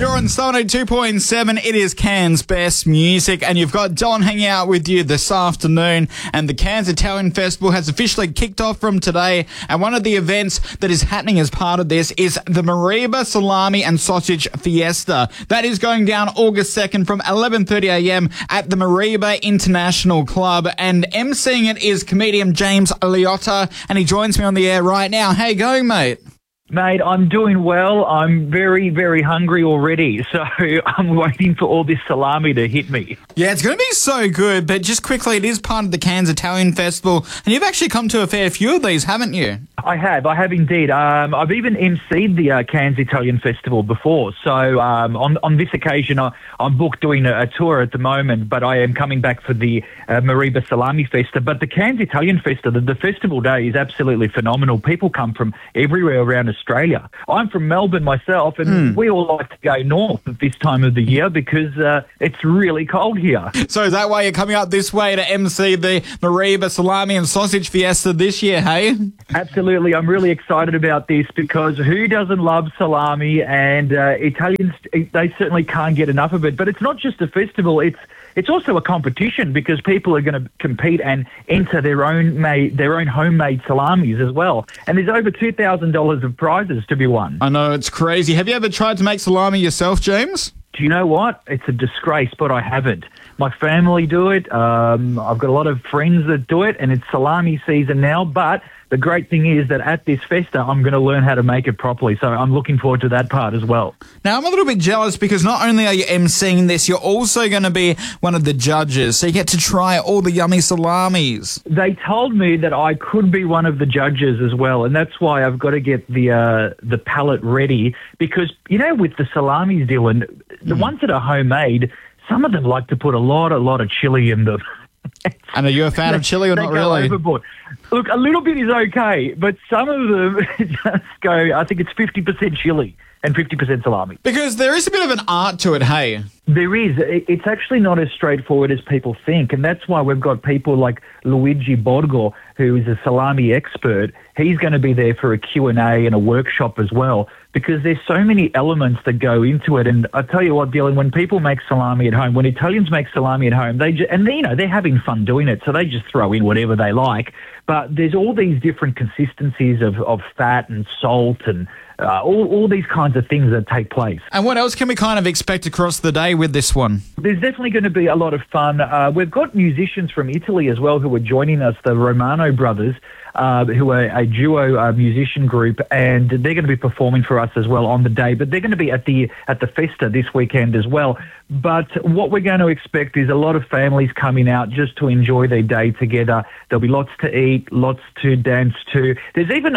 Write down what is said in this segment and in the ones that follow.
You're on Star 2.7. It is Cairns' best music, and you've got Don hanging out with you this afternoon. And the Cairns Italian Festival has officially kicked off from today. And one of the events that is happening as part of this is the Mareeba Salami and Sausage Fiesta. That is going down August 2nd from 11:30 a.m. at the Mareeba International Club. And emceeing it is comedian James Liotta, and he joins me on the air right now. How you going, mate? Mate, I'm doing well. I'm very, very hungry already, so I'm waiting for all this salami to hit me. Yeah, it's going to be so good, but just quickly, it is part of the Cairns Italian Festival, and you've actually come to a fair few of these, haven't you? I have indeed. I've even emceed the Cairns Italian Festival before, so on this occasion, I'm booked doing a tour at the moment, but I am coming back for the Mareeba Salami Festa. But the Cairns Italian Festa, the festival day is absolutely phenomenal. People come from everywhere around Australia. I'm from Melbourne myself, and we all like to go north at this time of the year because it's really cold here. So is that why you're coming up this way to MC the Mareeba Salami and Sausage Fiesta this year, hey? Absolutely. I'm really excited about this because who doesn't love salami? And Italians, they certainly can't get enough of it. But it's not just a festival. It's also a competition because people are going to compete and enter their own homemade salamis as well. And there's over $2,000 of prizes to be won. I know, it's crazy. Have you ever tried to make salami yourself, James? Do you know what? It's a disgrace, but I haven't. My family do it. I've got a lot of friends that do it, and it's salami season now. But the great thing is that at this festa, I'm going to learn how to make it properly. So I'm looking forward to that part as well. Now, I'm a little bit jealous because not only are you emceeing this, you're also going to be one of the judges. So you get to try all the yummy salamis. They told me that I could be one of the judges as well. And that's why I've got to get the palette ready. Because, you know, with the salamis, Dylan, the ones that are homemade, some of them like to put a lot of chili in them. And are you a fan of chili or not really? Overboard. Look, a little bit is okay, but some of them just go, I think it's 50% chili and 50% salami. Because there is a bit of an art to it, hey? There is. It's actually not as straightforward as people think, and that's why we've got people like Luigi Borgo, who is a salami expert. He's going to be there for a Q&A and a workshop as well, because there's so many elements that go into it. And I tell you what, Dylan, when people make salami at home, when Italians make salami at home, they're having fun doing it, so they just throw in whatever they like. But there's all these different consistencies of fat and salt and all these kinds of things that take place. And what else can we kind of expect across the day with this one? There's definitely going to be a lot of fun. We've got musicians from Italy as well who are joining us, the Romano brothers, who are a duo musician group, and they're going to be performing for us as well on the day. But they're going to be at the festa this weekend as well. But what we're going to expect is a lot of families coming out just to enjoy their day together. There'll be lots to eat, lots to dance to. There's even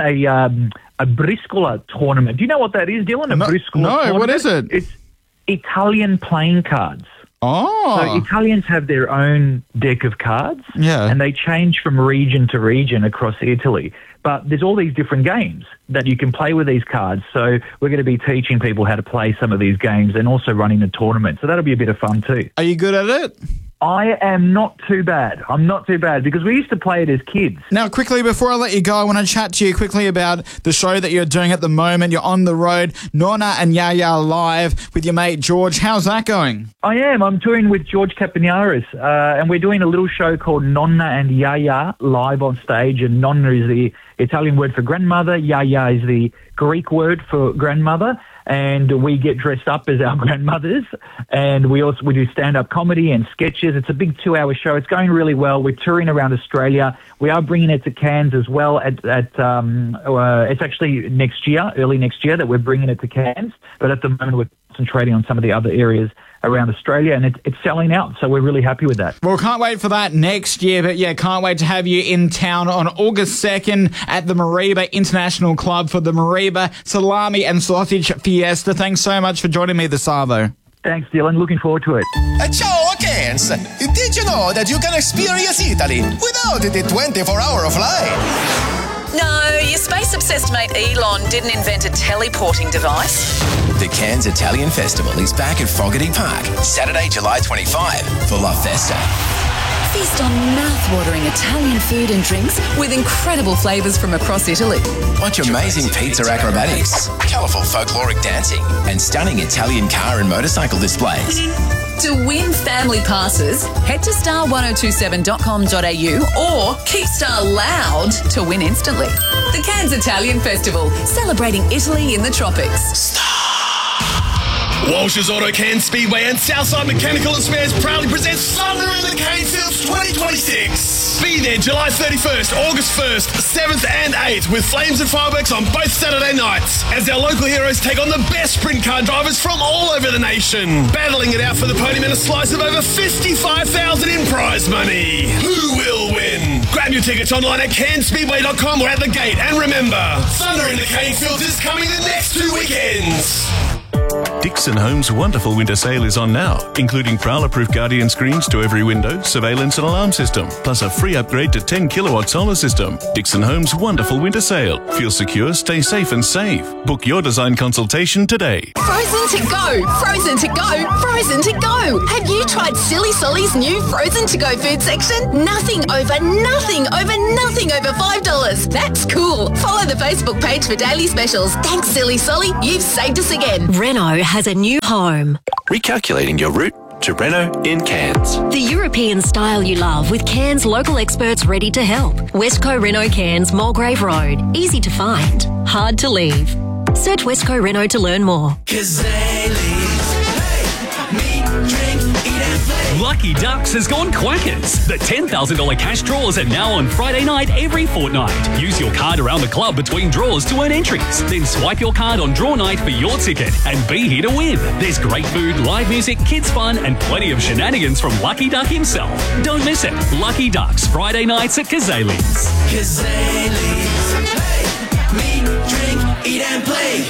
a briscola tournament. Do you know what that is, Dylan? No, what is it? It's Italian playing cards. Oh. So Italians have their own deck of cards, and they change from region to region across Italy. But there's all these different games that you can play with these cards. So we're going to be teaching people how to play some of these games and also running a tournament. So that'll be a bit of fun too. Are you good at it? I am not too bad. I'm not too bad because we used to play it as kids. Now, quickly, before I let you go, I want to chat to you quickly about the show that you're doing at the moment. You're on the road, Nonna and Yaya Live with your mate George. How's that going? I am. I'm touring with George Kapiniaris, and we're doing a little show called Nonna and Yaya Live on stage. And Nonna is the Italian word for grandmother. Yaya is the Greek word for grandmother. And we get dressed up as our grandmothers, and we do stand-up comedy and sketches. It's a big 2-hour show. It's going really well. We're touring around Australia. We are bringing it to Cairns as well. It's actually next year, early next year, that we're bringing it to Cairns. But at the moment, we're concentrating on some of the other areas around Australia, and it's selling out, so we're really happy with that. Well, can't wait for that next year, but yeah, can't wait to have you in town on August 2nd at the Mareeba International Club for the Mareeba Salami and Sausage Fiesta. Thanks so much for joining me this Arvo. Thanks, Dylan. Looking forward to it. Ciao, Cairns! Did you know that you can experience Italy without the 24-hour flight? No, your space-obsessed mate Elon didn't invent a teleporting device. The Cairns Italian Festival is back at Fogarty Park, Saturday, July 25 for La Festa. Feast on mouth-watering Italian food and drinks with incredible flavours from across Italy. Watch amazing pizza acrobatics, colourful folkloric dancing, and stunning Italian car and motorcycle displays. To win family passes, head to star1027.com.au or keep Star loud to win instantly. The Cairns Italian Festival, celebrating Italy in the tropics. Walsh's Auto Cairns Speedway and Southside Mechanical and Spares proudly presents Thunder in the Cane Fields 2026. Be there July 31st, August 1st, 7th and 8th with flames and fireworks on both Saturday nights as our local heroes take on the best sprint car drivers from all over the nation, battling it out for the podium and a slice of over $55,000 in prize money. Who will win? Grab your tickets online at cairnsspeedway.com or at the gate, and remember, Thunder in the Cane Fields is coming the next 2 weekends. Dixon Homes' wonderful winter sale is on now, including prowler-proof Guardian screens to every window, surveillance and alarm system, plus a free upgrade to 10-kilowatt solar system. Dixon Homes' wonderful winter sale. Feel secure, stay safe and save. Book your design consultation today. Frozen to go, frozen to go, frozen to go. Have you tried Silly Solly's new frozen to go food section? Nothing over $5. That's cool. Follow the Facebook page for daily specials. Thanks, Silly Solly. You've saved us again. Renault has a new home. Recalculating your route to Renault in Cairns. The European style you love with Cairns local experts ready to help. Westco Renault Cairns, Mulgrave Road. Easy to find, hard to leave. Search Westco Renault to learn more. Lucky Ducks has gone quackers. The $10,000 cash draws are now on Friday night every fortnight. Use your card around the club between draws to earn entries. Then swipe your card on draw night for your ticket and be here to win. There's great food, live music, kids fun and plenty of shenanigans from Lucky Duck himself. Don't miss it. Lucky Ducks, Friday nights at Kazali's. Meet, drink, eat and play.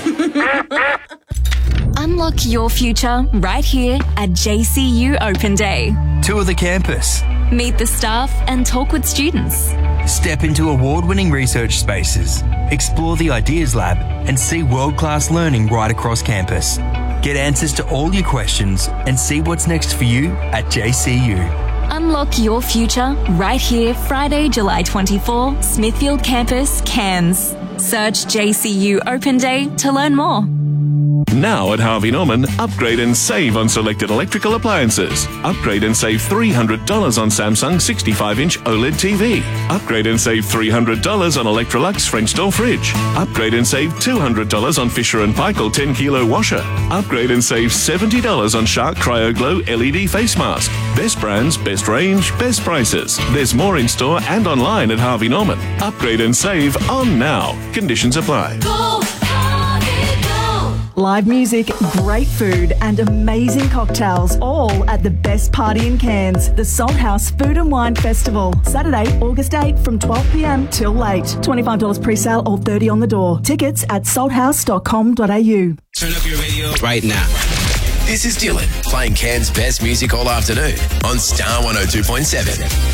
Unlock your future right here at JCU Open Day. Tour the campus. Meet the staff and talk with students. Step into award-winning research spaces. Explore the Ideas Lab and see world-class learning right across campus. Get answers to all your questions and see what's next for you at JCU. Unlock your future right here Friday, July 24, Smithfield Campus, Cairns. Search JCU Open Day to learn more. Now at Harvey Norman, upgrade and save on selected electrical appliances. Upgrade and save $300 on Samsung 65-inch OLED TV. Upgrade and save $300 on Electrolux French door fridge. Upgrade and save $200 on Fisher & Paykel 10-kilo washer. Upgrade and save $70 on Shark Cryo Glow LED face mask. Best brands, best range, best prices. There's more in store and online at Harvey Norman. Upgrade and save on now. Conditions apply. Live music, great food and amazing cocktails, all at the best party in Cairns, the Salt House Food and Wine Festival. Saturday, August 8 from 12 p.m. till late. $25 pre-sale or $30 on the door. Tickets at salthouse.com.au. Turn up your radio right now. This is Dylan playing Cairns' best music all afternoon on Star 102.7.